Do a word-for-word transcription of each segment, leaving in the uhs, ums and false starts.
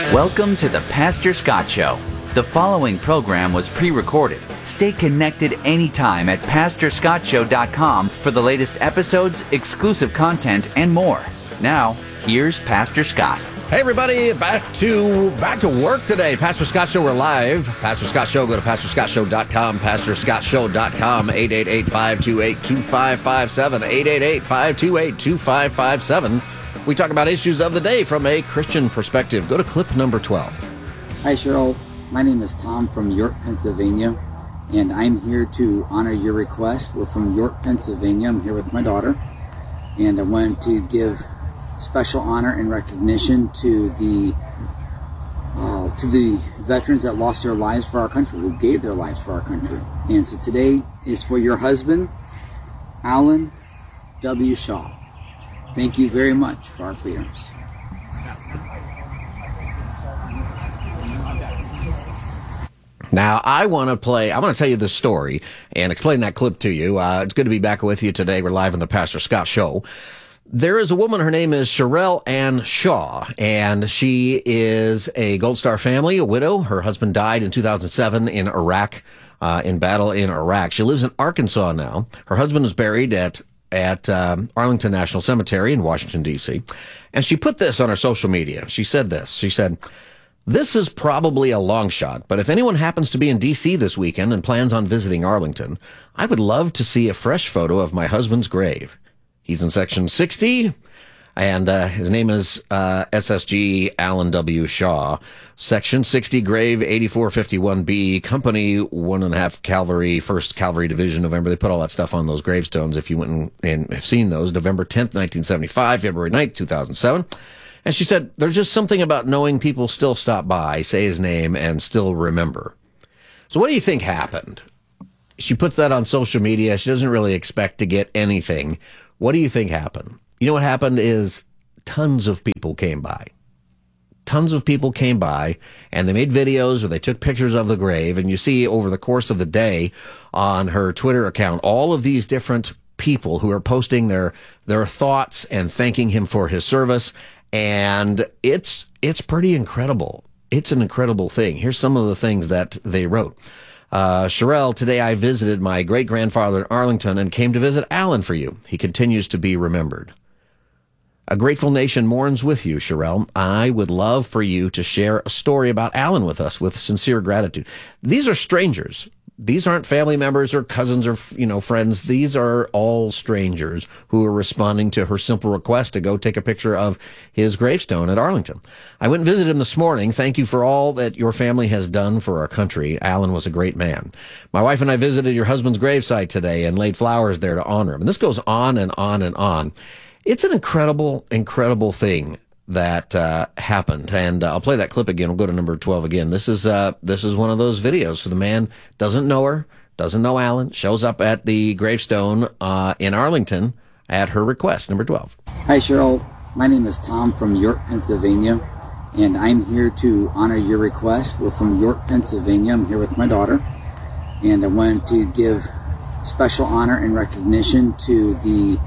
Welcome to the Pastor Scott Show. The following program was pre-recorded. Stay connected anytime at pastor scott show dot com for the latest episodes, exclusive content, and more. Now, here's Pastor Scott. Hey everybody, back to back to work today. Pastor Scott Show, we're live. Pastor Scott Show, go to pastor scott show dot com, pastor scott show dot com, eight eight eight, five two eight, two five five seven, eight eight eight, five two eight, two five five seven. We talk about issues of the day from a Christian perspective. Go to clip number twelve. Hi Cheryl, my name is Tom from York, Pennsylvania, and I'm here to honor your request. We're from York, Pennsylvania. I'm here with my daughter, and I wanted to give special honor and recognition to the uh, to the veterans that lost their lives for our country, who gave their lives for our country. And so today is for your husband, Alan W. Shaw. Thank you very much for our freedoms. Now, I want to play, I want to tell you this story and explain that clip to you. Uh, it's good to be back with you today. We're live on the Pastor Scott Show. There is a woman, her name is Sherelle Ann Shaw, and she is a Gold Star family, a widow. Her husband died in two thousand seven in Iraq, uh, in battle in Iraq. She lives in Arkansas now. Her husband is buried at at um, Arlington National Cemetery in Washington, D C, and she put this on her social media. She said this. She said, "This is probably a long shot, but if anyone happens to be in D C this weekend and plans on visiting Arlington, I would love to see a fresh photo of my husband's grave. He's in section sixty, and uh, his name is uh, S S G Alan W. Shaw. Section sixty, grave eighty-four fifty-one B, company one and a half Cavalry, first Cavalry Division, November." They put all that stuff on those gravestones if you went and, and have seen those. November tenth, nineteen seventy-five, February ninth, two thousand seven. And she said, "There's just something about knowing people still stop by, say his name, and still remember." So what do you think happened? She puts that on social media. She doesn't really expect to get anything. What do you think happened? You know what happened is tons of people came by. Tons of people came by, and they made videos or they took pictures of the grave. And you see over the course of the day on her Twitter account, all of these different people who are posting their their thoughts and thanking him for his service. And it's it's pretty incredible. It's an incredible thing. Here's some of the things that they wrote. Uh, Sherelle, today I visited my great-grandfather in Arlington and came to visit Alan for you. He continues to be remembered. A grateful nation mourns with you, Sherelle. I would love for you to share a story about Alan with us with sincere gratitude. These are strangers. These aren't family members or cousins or, you know, friends. These are all strangers who are responding to her simple request to go take a picture of his gravestone at Arlington. I went and visited him this morning. Thank you for all that your family has done for our country. Alan was a great man. My wife and I visited your husband's gravesite today and laid flowers there to honor him. And this goes on and on and on. It's an incredible, incredible thing that uh, happened, and uh, I'll play that clip again. We'll go to number twelve again. This is uh, this is one of those videos. So the man doesn't know her, doesn't know Alan, shows up at the gravestone uh, in Arlington at her request. Number twelve. Hi Cheryl, my name is Tom from York, Pennsylvania, and I'm here to honor your request. We're from York, Pennsylvania. I'm here with my daughter, and I wanted to give special honor and recognition to the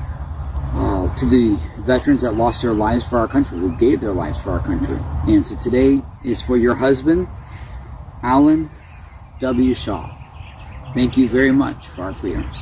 Uh, to the veterans that lost their lives for our country, who gave their lives for our country. And so today is for your husband, Alan W. Shaw. Thank you very much for our freedoms.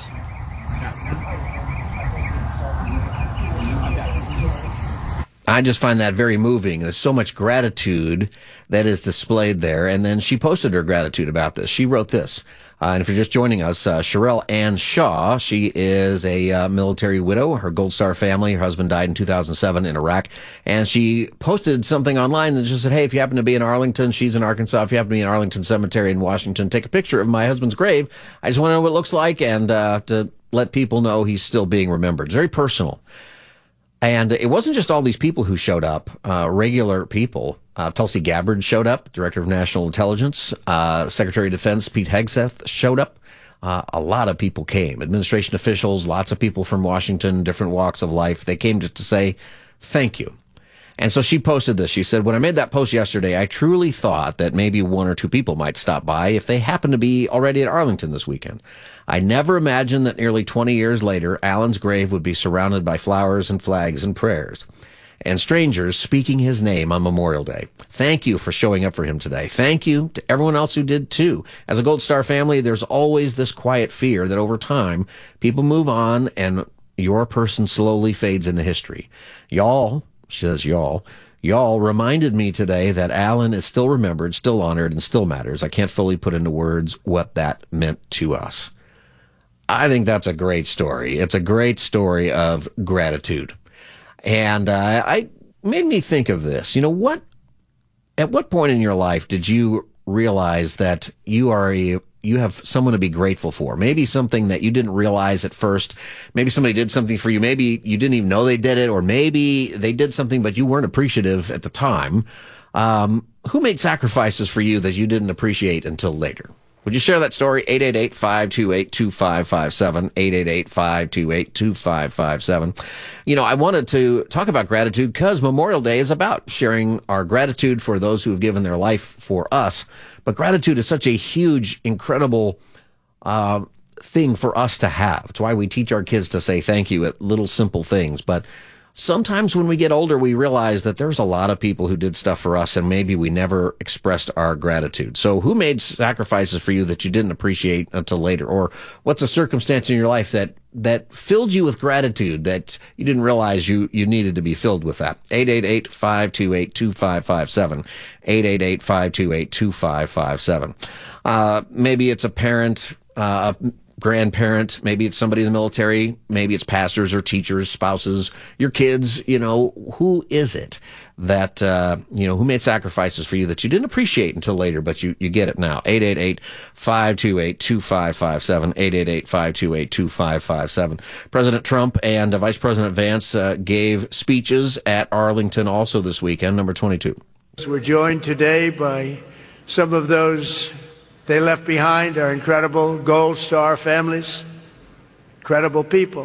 I just find that very moving. There's so much gratitude that is displayed there. And then she posted her gratitude about this. She wrote this. Uh, and if you're just joining us, uh, Sherelle Ann Shaw, she is a uh, military widow. Her Gold Star family, her husband died in two thousand seven in Iraq. And she posted something online that just said, hey, if you happen to be in Arlington, she's in Arkansas, if you happen to be in Arlington Cemetery in Washington, take a picture of my husband's grave. I just want to know what it looks like and uh, to let people know he's still being remembered. It's very personal. And it wasn't just all these people who showed up, uh, regular people. Uh, Tulsi Gabbard showed up, Director of National Intelligence. Uh, Secretary of Defense Pete Hegseth showed up. Uh, a lot of people came. Administration officials, lots of people from Washington, different walks of life. They came just to say thank you. And so she posted this. She said, when I made that post yesterday, I truly thought that maybe one or two people might stop by if they happen to be already at Arlington this weekend. I never imagined that nearly twenty years later, Alan's grave would be surrounded by flowers and flags and prayers. and strangers speaking his name on Memorial Day. Thank you for showing up for him today. Thank you to everyone else who did too. As a Gold Star family, there's always this quiet fear that over time, people move on and your person slowly fades into history. Y'all, she says y'all, y'all reminded me today that Alan is still remembered, still honored, and still matters. I can't fully put into words what that meant to us. I think that's a great story. It's a great story of gratitude. And uh, I made me think of this. You know, what, at what point in your life did you realize that you are a you have someone to be grateful for? Maybe something that you didn't realize at first. Maybe somebody did something for you. Maybe you didn't even know they did it, or maybe they did something, but you weren't appreciative at the time. Um, who made sacrifices for you that you didn't appreciate until later? Would you share that story? eight eight eight, five two eight, two five five seven, eight eight eight, five two eight, two five five seven. You know, I wanted to talk about gratitude because Memorial Day is about sharing our gratitude for those who have given their life for us. But gratitude is such a huge, incredible uh, thing for us to have. It's why we teach our kids to say thank you at little simple things. But sometimes when we get older, we realize that there's a lot of people who did stuff for us and maybe we never expressed our gratitude. So who made sacrifices for you that you didn't appreciate until later? Or what's a circumstance in your life that, that filled you with gratitude that you didn't realize you, you needed to be filled with that? eight eight eight, five two eight, two five five seven. eight eight eight, five two eight, two five five seven. Uh, maybe it's a parent, uh, grandparent, maybe it's somebody in the military, maybe it's pastors or teachers, spouses, your kids. You know, who is it that, uh, you know, who made sacrifices for you that you didn't appreciate until later, but you, you get it now? eight eight eight, five two eight, two five five seven, eight eight eight, five two eight, two five five seven. President Trump and uh, Vice President Vance uh, gave speeches at Arlington also this weekend, number twenty-two. We're joined today by some of those they left behind, our incredible Gold Star families, incredible people.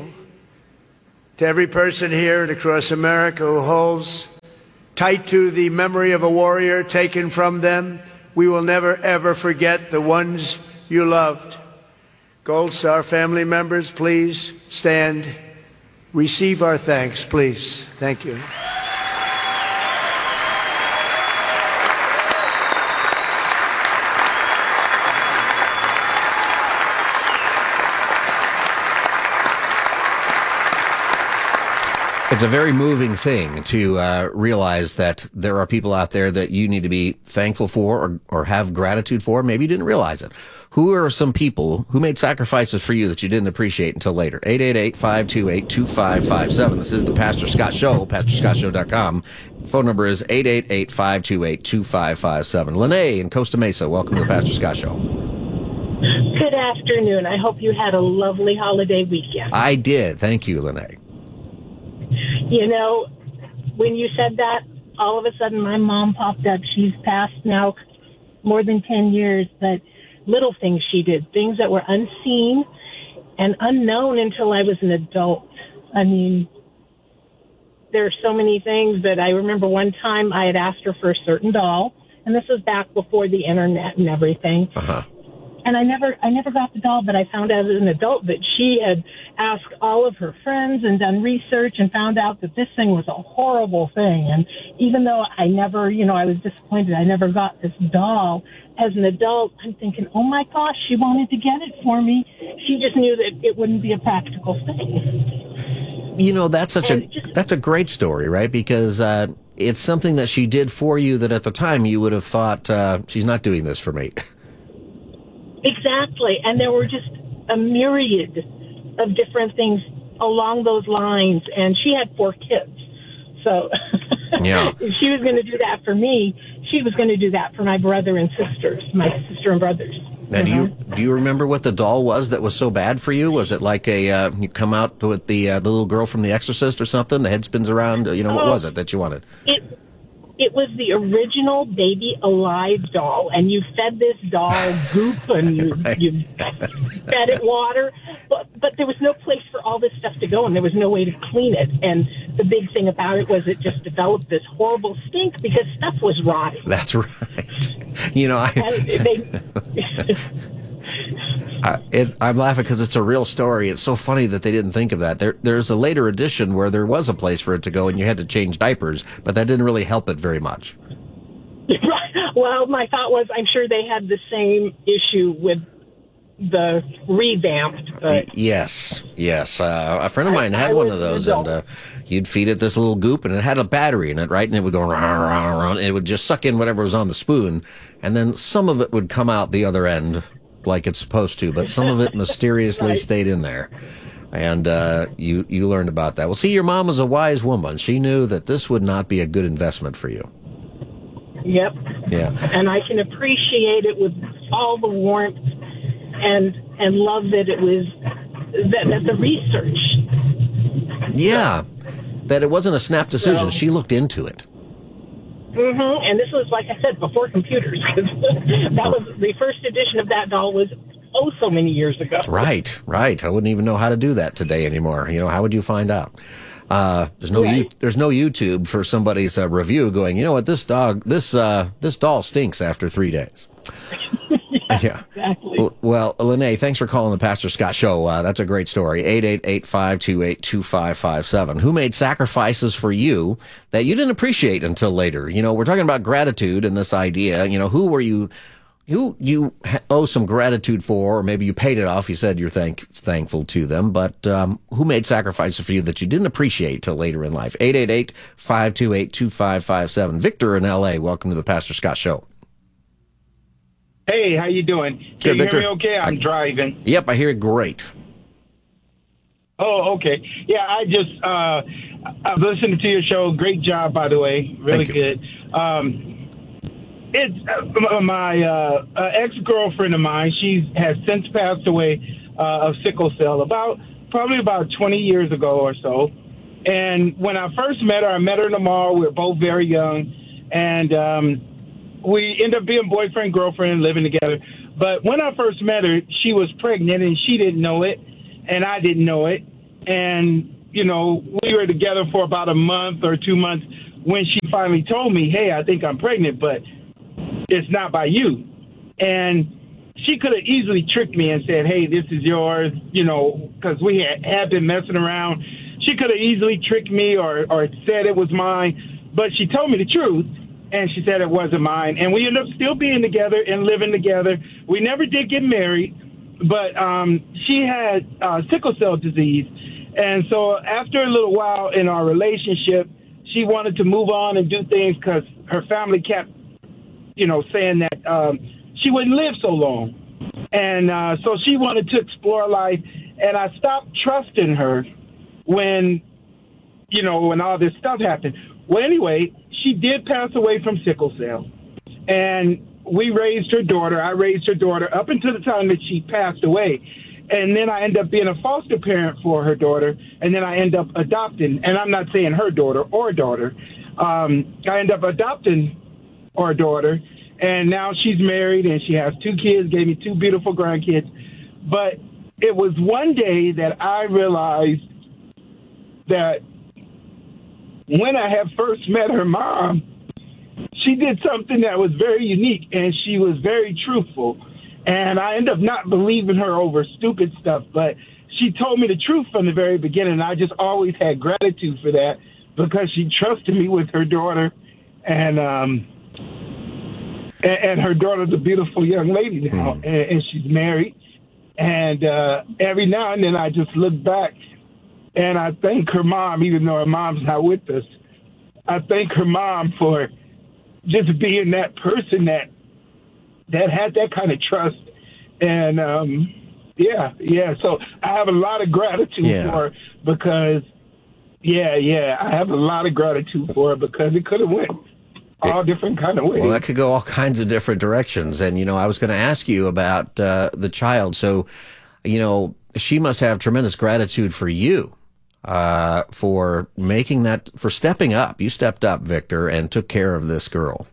To every person here and across America who holds tight to the memory of a warrior taken from them, we will never, ever forget the ones you loved. Gold Star family members, please stand. Receive our thanks, please. Thank you. It's a very moving thing to uh, realize that there are people out there that you need to be thankful for or, or have gratitude for. Maybe you didn't realize it. Who are some people who made sacrifices for you that you didn't appreciate until later? eight eight eight, five two eight, two five five seven. This is the Pastor Scott Show, pastor scott show dot com. Phone number is eight eight eight, five two eight, two five five seven. Lene in Costa Mesa, welcome to the Pastor Scott Show. Good afternoon. I hope you had a lovely holiday weekend. I did. Thank you, Lene. You know, when you said that, all of a sudden my mom popped up. She's passed now more than ten years, but little things she did, things that were unseen and unknown until I was an adult. I mean, there are so many things that I remember one time I had asked her for a certain doll, and this was back before the internet and everything. Uh-huh. And I never, I never got the doll, but I found out as an adult that she had asked all of her friends and done research and found out that this thing was a horrible thing. And even though I never, you know, I was disappointed, I never got this doll. As an adult, I'm thinking, oh my gosh, she wanted to get it for me. She just knew that it wouldn't be a practical thing. You know, that's such and a, just, that's a great story, right? Because, uh, it's something that she did for you that at the time you would have thought, uh, she's not doing this for me. Exactly. And there were just a myriad of different things along those lines. And she had four kids. So yeah. if she was going to do that for me, she was going to do that for my brother and sisters, my sister and brothers. Now, do you do you remember what the doll was that was so bad for you? Was it like a uh, you come out with the uh, the little girl from The Exorcist or something? The head spins around. You know, what oh, was it that you wanted? It It was the original Baby Alive doll, and you fed this doll goop, and you, right. you fed it water, but, but there was no place for all this stuff to go, and there was no way to clean it. And the big thing about it was it just developed this horrible stink because stuff was rotting. That's right. You know, I... they, I, it, I'm laughing because it's a real story. It's so funny that they didn't think of that. There, there's a later edition where there was a place for it to go and you had to change diapers, but that didn't really help it very much. Well, my thought was I'm sure they had the same issue with the revamped. But yes, yes. Uh, a friend of mine I, had I one of those, and uh, you'd feed it this little goop, and it had a battery in it, right? And it would go around, around, around, and it would just suck in whatever was on the spoon, and then some of it would come out the other end like it's supposed to, but some of it mysteriously right. stayed in there. And uh, you you learned about that. Well, see, your mom was a wise woman. She knew that this would not be a good investment for you. Yep. Yeah. And I can appreciate it with all the warmth and and love that it was that, that the research. Yeah, that it wasn't a snap decision. So, she looked into it. Mm-hmm. And this was, like I said, before computers. That was the first edition of that doll was oh so many years ago. Right, right. I wouldn't even know how to do that today anymore. You know, how would you find out? Uh, there's no right. U- there's no YouTube for somebody's uh, review going, you know what, this dog, this uh, this doll stinks after three days. yeah, yeah, exactly. Well, well, Lene, thanks for calling the Pastor Scott Show. Uh, that's a great story. eight eight eight, five two eight, two five five seven. Who made sacrifices for you that you didn't appreciate until later? You know, we're talking about gratitude and this idea. You know, who were you? You you owe some gratitude for, or maybe you paid it off. You said you're thank, thankful to them, but um, who made sacrifices for you that you didn't appreciate till later in life? eight eight eight, five two eight, two five five seven. Victor in L A, welcome to the Pastor Scott Show. Hey, how you doing? Can Good, you Victor. hear me okay? I'm I, driving. Yep, I hear it great. Oh, okay. Yeah, I just, uh, I've listened to your show. Great job, by the way. Really good. Um, It's uh, my uh, uh, ex-girlfriend of mine. She has since passed away uh, of sickle cell about probably about twenty years ago or so. And when I first met her, I met her in the mall. We were both very young, and um, we ended up being boyfriend, girlfriend, living together. But when I first met her, she was pregnant, and she didn't know it, and I didn't know it. And you know, we were together for about a month or two months when she finally told me, "Hey, I think I'm pregnant, but it's not by you." And she could have easily tricked me and said, "Hey, this is yours," you know, because we had, had been messing around. She could have easily tricked me or, or said it was mine, but she told me the truth, and she said it wasn't mine. And we ended up still being together and living together. We never did get married, but um, she had uh, sickle cell disease. And so after a little while in our relationship, she wanted to move on and do things because her family kept you know, saying that um, she wouldn't live so long. And uh, so she wanted to explore life. And I stopped trusting her when, you know, when all this stuff happened. Well, anyway, she did pass away from sickle cell. And we raised her daughter. I raised her daughter up until the time that she passed away. And then I ended up being a foster parent for her daughter. And then I ended up adopting. And I'm not saying her daughter or daughter. Um, I ended up adopting our daughter, and now she's married and she has two kids, gave me two beautiful grandkids. But it was one day that I realized that when I had first met her mom, she did something that was very unique, and she was very truthful. And I ended up not believing her over stupid stuff, but she told me the truth from the very beginning. I just always had gratitude for that because she trusted me with her daughter. And, um, and, and her daughter's a beautiful young lady now, mm. and, and she's married. And uh, every now and then I just look back and I thank her mom, even though her mom's not with us. I thank her mom for just being that person that that had that kind of trust. And um, yeah, yeah. So I have a lot of gratitude yeah. for her because, yeah, yeah, I have a lot of gratitude for her because it could have went all different kind of ways. Well, that could go all kinds of different directions. And, you know, I was going to ask you about uh, the child. So, you know, she must have tremendous gratitude for you uh, for making that, for stepping up. You stepped up, Victor, and took care of this girl.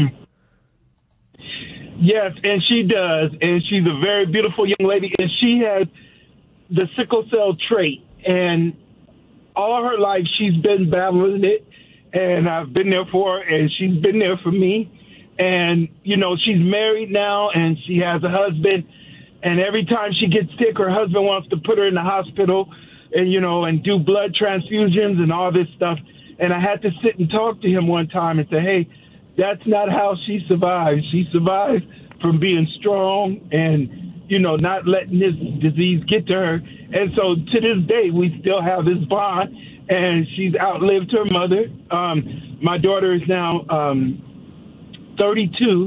Yes, and she does. And she's a very beautiful young lady. And she has the sickle cell trait. And all her life, she's been battling it. And I've been there for her, and she's been there for me. And, you know, she's married now, and she has a husband. And every time she gets sick, her husband wants to put her in the hospital and, you know, and do blood transfusions and all this stuff. And I had to sit and talk to him one time and say, hey, that's not how she survived. She survived from being strong and, you know, not letting this disease get to her. And so to this day, we still have this bond, and she's outlived her mother. Um, my daughter is now um, thirty-two,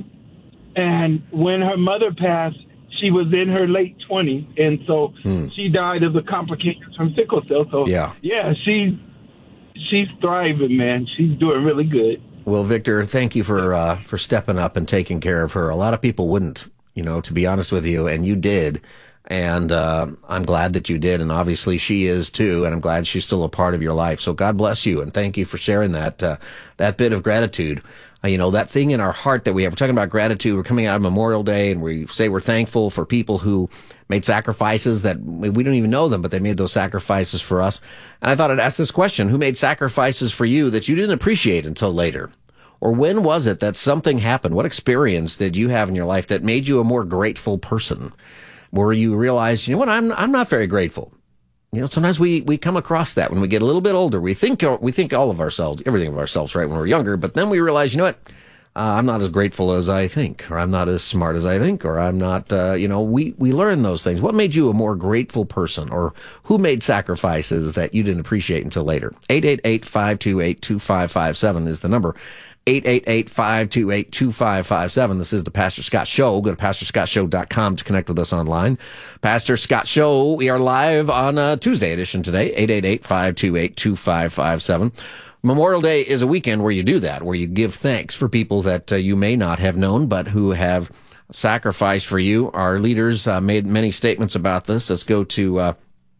and when her mother passed, she was in her late twenties, and so hmm. she died of the complications from sickle cell. So, yeah, yeah she, she's thriving, man. She's doing really good. Well, Victor, thank you for uh, for stepping up and taking care of her. A lot of people wouldn't, you know, to be honest with you, and you did. And uh, I'm glad that you did, and obviously she is too, and I'm glad she's still a part of your life. So God bless you, and thank you for sharing that uh, that bit of gratitude. Uh, you know, that thing in our heart that we have. We're talking about gratitude. We're coming out of Memorial Day, and we say we're thankful for people who made sacrifices that we don't even know them, but they made those sacrifices for us. And I thought I'd ask this question: who made sacrifices for you that you didn't appreciate until later? Or when was it that something happened? What experience did you have in your life that made you a more grateful person? Where you realized, you know what, I'm I'm not very grateful. You know, sometimes we, we come across that when we get a little bit older. We think we think all of ourselves, everything of ourselves, right, when we're younger. But then we realize, you know what, uh, I'm not as grateful as I think, or I'm not as smart as I think, or I'm not, uh, you know, we, we learn those things. What made you a more grateful person, or who made sacrifices that you didn't appreciate until later? eight eight eight, five two eight, two five five seven is the number. eight eight eight, five two eight, two five five seven. This is the Pastor Scott Show. Go to pastor scott show dot com to connect with us online. Pastor Scott Show, we are live on a Tuesday edition today, eight eight eight, five two eight, two five five seven. Memorial Day is a weekend where you do that, where you give thanks for people that uh, you may not have known, but who have sacrificed for you. Our leaders uh, made many statements about this. Let's go to uh,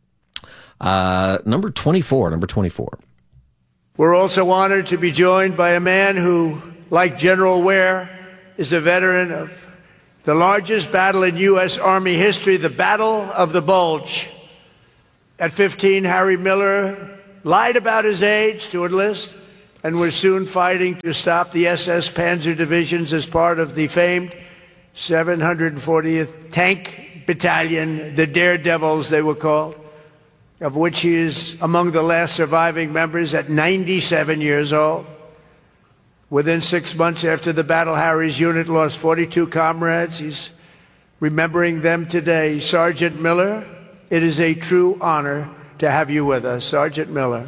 uh, number twenty-four, number twenty-four. We're also honored to be joined by a man who, like General Ware, is a veteran of the largest battle in U S Army history, the Battle of the Bulge. At fifteen, Harry Miller lied about his age to enlist and was soon fighting to stop the S S Panzer divisions as part of the famed seven hundred fortieth Tank Battalion, the Daredevils they were called, of which he is among the last surviving members at ninety-seven years old. Within six months after the battle, Harry's unit lost forty-two comrades. He's remembering them today. Sergeant Miller, it is a true honor to have you with us. Sergeant Miller.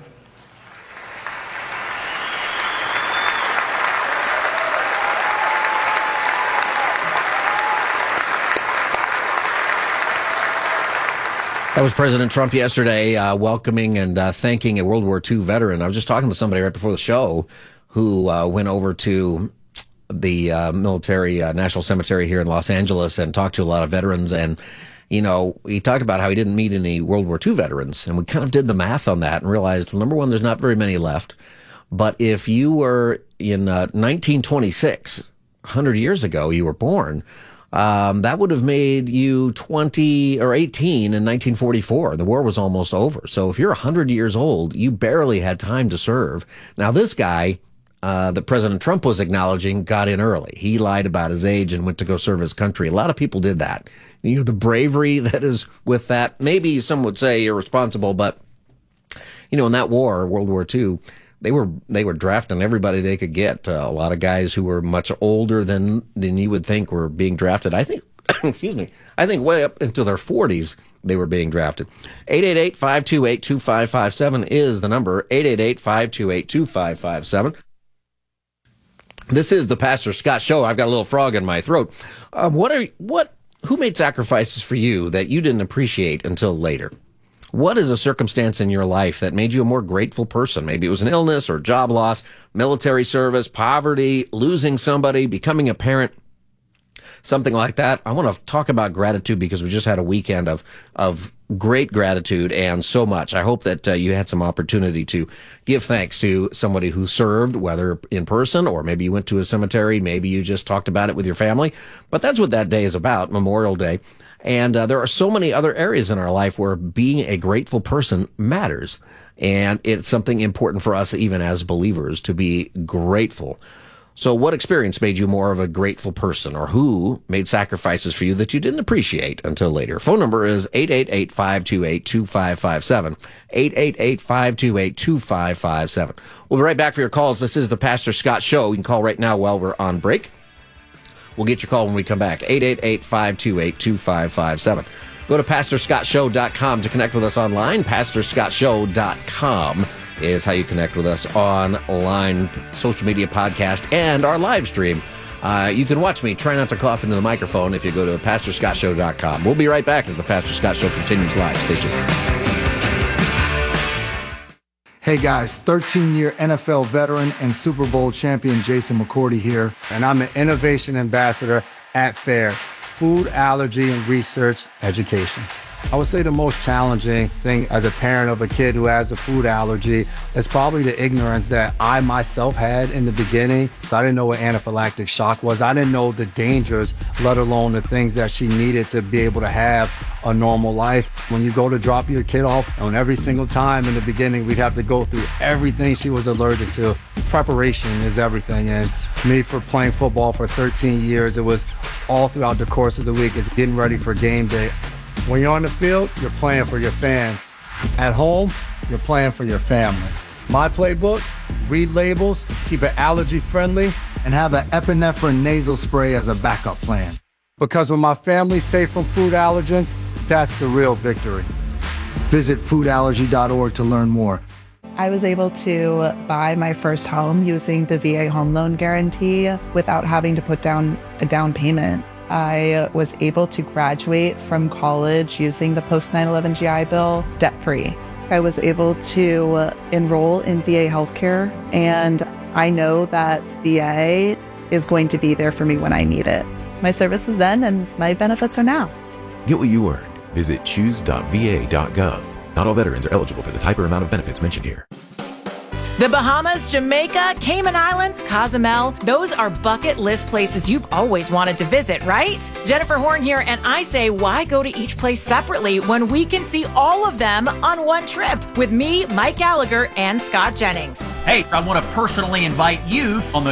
That was President Trump yesterday uh, welcoming and uh, thanking a World War Two veteran. I was just talking to somebody right before the show who uh, went over to the uh, military uh, National Cemetery here in Los Angeles and talked to a lot of veterans. And, you know, he talked about how he didn't meet any World War Two veterans. And we kind of did the math on that and realized, well, number one, there's not very many left. But if you were in uh, nineteen twenty-six, one hundred years ago, you were born, Um, that would have made you twenty or eighteen in nineteen forty-four. The war was almost over. So if you're one hundred years old, you barely had time to serve. Now, this guy uh, that President Trump was acknowledging got in early. He lied about his age and went to go serve his country. A lot of people did that. You know, the bravery that is with that, maybe some would say irresponsible, but, you know, in that war, World War Two, They were they were drafting everybody they could get. Uh, a lot of guys who were much older than than you would think were being drafted. I think, excuse me, I think way up into their forties they were being drafted. eight eight eight, five two eight, two five five seven is the number. eight eight eight, five two eight, two five five seven. This is the Pastor Scott Show. I've got a little frog in my throat. Um, what are what? Who made sacrifices for you that you didn't appreciate until later? What is a circumstance in your life that made you a more grateful person? Maybe it was an illness or job loss, military service, poverty, losing somebody, becoming a parent, something like that. I want to talk about gratitude because we just had a weekend of of great gratitude and so much. I hope that uh, you had some opportunity to give thanks to somebody who served, whether in person or maybe you went to a cemetery, maybe you just talked about it with your family. But that's what that day is about, Memorial Day. And uh, there are so many other areas in our life where being a grateful person matters. And it's something important for us, even as believers, to be grateful. So what experience made you more of a grateful person, or who made sacrifices for you that you didn't appreciate until later? Phone number is eight eight eight, five two eight, two five five seven, eight eight eight, five two eight, two five five seven. We'll be right back for your calls. This is the Pastor Scott Show. You can call right now while we're on break. We'll get your call when we come back. eight eight eight, five two eight, two five five seven. Go to pastor scott show dot com to connect with us online. pastor scott show dot com is how you connect with us online, social media podcast, and our live stream. Uh, you can watch me. Try not to cough into the microphone if you go to pastor scott show dot com. We'll be right back as the Pastor Scott Show continues live. Stay tuned. Hey guys, thirteen-year N F L veteran and Super Bowl champion Jason McCourty here, and I'm an innovation ambassador at FAIR, Food Allergy and Research Education. I would say the most challenging thing as a parent of a kid who has a food allergy is probably the ignorance that I myself had in the beginning. I didn't know what anaphylactic shock was. I didn't know the dangers, let alone the things that she needed to be able to have a normal life. When you go to drop your kid off, and every single time in the beginning, we'd have to go through everything she was allergic to. Preparation is everything. And me, for playing football for thirteen years, it was all throughout the course of the week. It's getting ready for game day. When you're on the field, you're playing for your fans. At home, you're playing for your family. My playbook: read labels, keep it allergy friendly, and have an epinephrine nasal spray as a backup plan. Because when my family's safe from food allergens, that's the real victory. Visit food allergy dot org to learn more. I was able to buy my first home using the V A home loan guarantee without having to put down a down payment. I was able to graduate from college using the post nine eleven G I Bill debt-free. I was able to enroll in V A healthcare, and I know that V A is going to be there for me when I need it. My service was then, and my benefits are now. Get what you earned. Visit choose dot v a dot gov. Not all veterans are eligible for the type or amount of benefits mentioned here. The Bahamas, Jamaica, Cayman Islands, Cozumel, those are bucket list places you've always wanted to visit, right? Jennifer Horn here, and I say, why go to each place separately when we can see all of them on one trip with me, Mike Gallagher, and Scott Jennings? Hey, I want to personally invite you on the